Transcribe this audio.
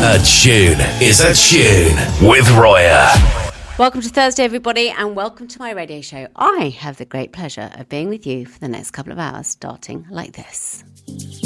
A tune is a tune with Roya. Welcome to Thursday, everybody, and welcome to my radio show. I have the great pleasure of being with you for the next couple of hours, starting like this.